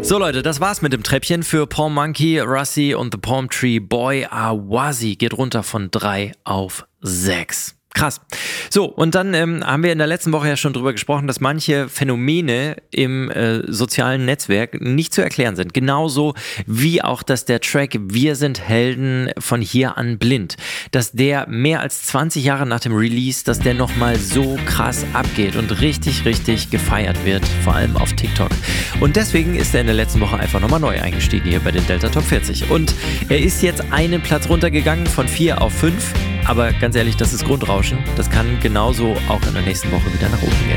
So Leute, das war's mit dem Treppchen für Palm Monkey, Russi und The Palm Tree Boy. Awazi geht runter von 3 auf 6. Krass. So, und dann haben wir in der letzten Woche ja schon drüber gesprochen, dass manche Phänomene im sozialen Netzwerk nicht zu erklären sind. Genauso wie auch, dass der Track Wir sind Helden von Hier an blind, dass der mehr als 20 Jahre nach dem Release, dass der nochmal so krass abgeht und richtig, richtig gefeiert wird, vor allem auf TikTok. Und deswegen ist er in der letzten Woche einfach nochmal neu eingestiegen hier bei den Delta Top 40. Und er ist jetzt einen Platz runtergegangen von 4 auf 5. Aber ganz ehrlich, das ist Grundrauschen. Das kann genauso auch in der nächsten Woche wieder nach oben gehen.